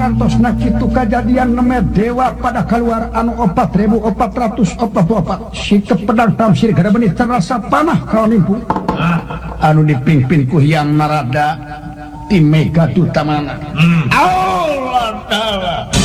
ngantosna kitu kajadian neme dewa pada keluar anu 4444 sikep pedang tamsir gara benih terasa panah kalau nimpu anu dipimpin ku Hyang Narada tim Mega Dutamana Allah Ta'ala